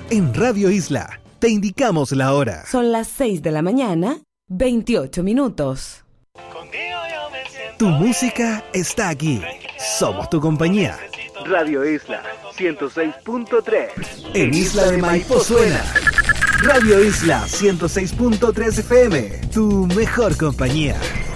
En Radio Isla te indicamos la hora. Son las 6 de la mañana, 28 minutos. Tu música está aquí. Somos tu compañía. Radio Isla 106.3. En Isla de Maipo suena Radio Isla 106.3 FM. Tu mejor compañía.